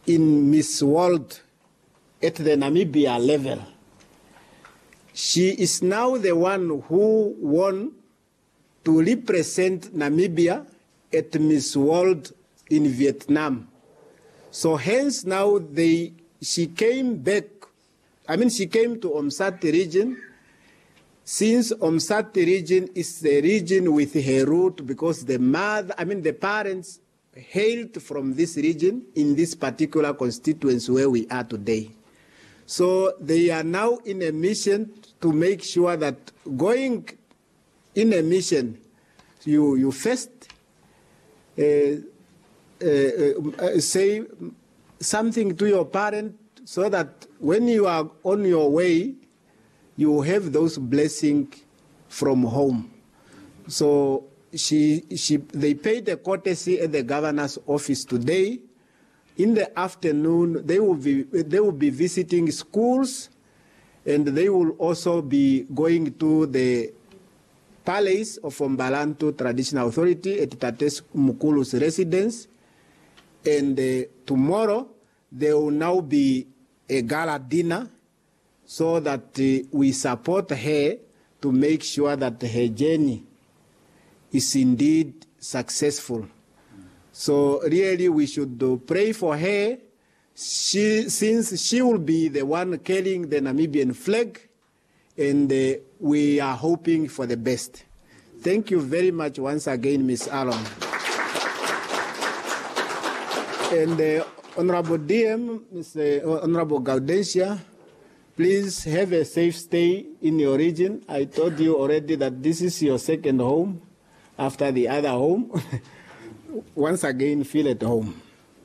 in Miss World at the Namibia level. She is now the one who won to represent Namibia at Miss World in Vietnam. So hence now she came back, she came to Umsati region, since Umsati region is the region with her root because the parents hailed from this region in this particular constituency where we are today. So they are now in a mission to make sure that going in a mission, you first say something to your parent so that when you are on your way, you have those blessings from home. So they paid a courtesy at the governor's office today. In the afternoon, they will be visiting schools, and they will also be going to the palace of Mbalantu Traditional Authority at Tates Mukulu's residence. And tomorrow, there will now be a gala dinner so that we support her to make sure that her journey is indeed successful. So really we should pray for her, since she will be the one carrying the Namibian flag, and we are hoping for the best. Thank you very much once again, Ms. Allen. And Honorable DM, Honorable Gaudensia, please have a safe stay in your region. I told you already that this is your second home after the other home. Once again, feel at home.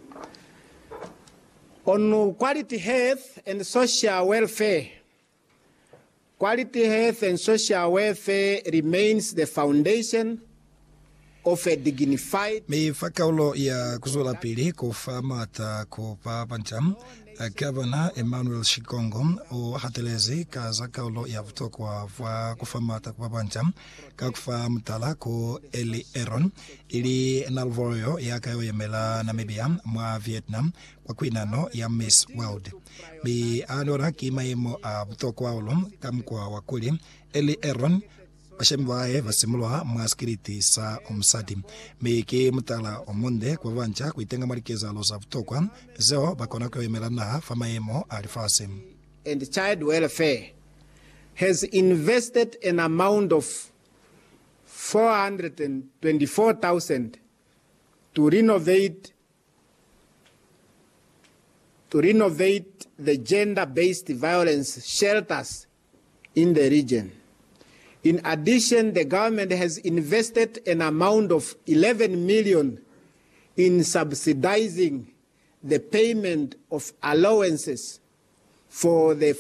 On quality health and social welfare. Quality health and social welfare remains the foundation of a dignified. Me fakaulo ya kuzula pili kufamata kupapancham Governor Emmanuel Shikongo o hatelezi kaza kaulo ya vutokwa wa kufamata kupapancham kakufamtala ko Eli Eron ili nalvoyo ya kayo yemela Namibia mwa Vietnam kwa kwinano ya Miss World. Mi anora kimaimo a vutokwa ulum kamkwa wakuli Eli Eron Bashembaye vasimulwa mwaskiriti sa Umsati. Meke mutala omunde kwa vancha kuitenga marikeza losa vutokwa zeo bakona kwa emelana famaemo alifasim. And child welfare has invested an amount of 424,000 to renovate the gender-based violence shelters in the region. In addition, the government has invested an amount of 11 million in subsidizing the payment of allowances for the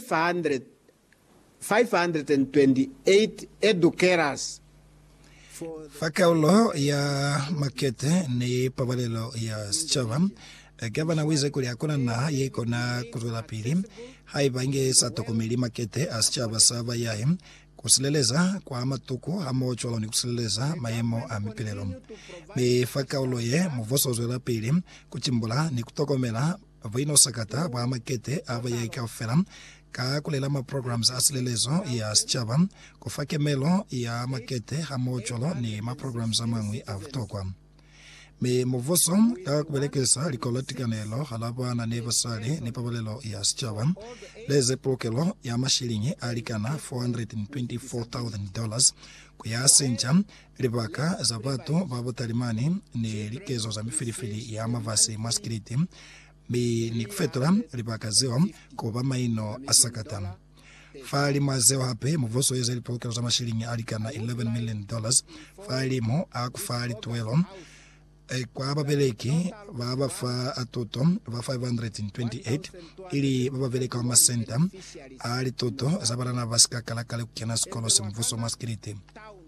528 educators. Fakaulo ya makete ni pavalelo ya Schava. Gavana wize kuli akuna na yeko na kuzula pili. Haibange satokumili makete aschava sava yae. Kusileleza kwa matuku hamo cholo ni kusileleza mayemo amipilelo. Me fakaulo ye muvoso zwela pili kuchimbula ni kutokomela vino sakata wa makete ava ya ikafela ka kulela ma programs asilelezo ya Schava kufake melo ya makete hamo cholo ni ma programs amangwi avutokwa. Me muvoso ka kubelekesa likolotika nelo halaba na nevasali ni pabalelo ya Schava leze prokelo ya mashilingi alikana $424,000 kuya sencha ribaka zabato babutalimani ni likezo za mifilifili ya mavasi maskiriti mi ni kufetora ribaka zeo kuba maino asakata. Fali mazeo hape muvoso yeze prokelo za mashilingi alikana $11 million fali mo akufali tuwelo kwa babeleki baba fa atoto ba 528 ili baba beleka wa center ali toto zabarana baska kalakale kukena skolo semvuso maskiriti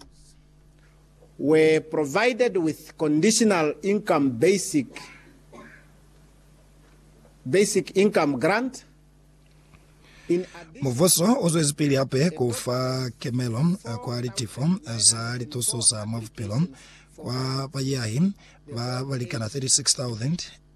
were provided with conditional income basic income grant. Muvoso ozo ezipili hape kufa kemelo kwa litifo za litoso za mavupilo kwa payahi valikana $36,000